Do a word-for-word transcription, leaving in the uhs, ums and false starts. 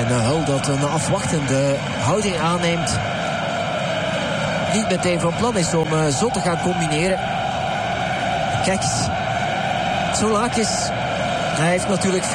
een Hull dat een afwachtende houding aanneemt. Niet meteen van plan is om uh, zo te gaan combineren. Kijk eens. Zoulakis. Hij heeft natuurlijk